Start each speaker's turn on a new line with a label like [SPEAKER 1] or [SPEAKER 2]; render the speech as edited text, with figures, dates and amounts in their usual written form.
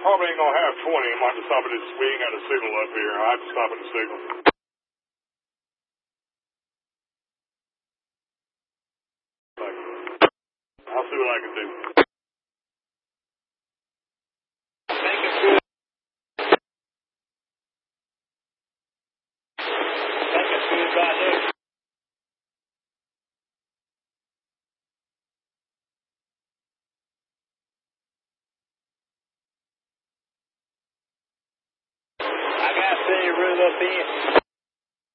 [SPEAKER 1] probably ain't gonna have 20. I might have to stop at this. We ain't got a signal up here. I have to stop at the signal. I'll see what I can do.
[SPEAKER 2] I got to root up in.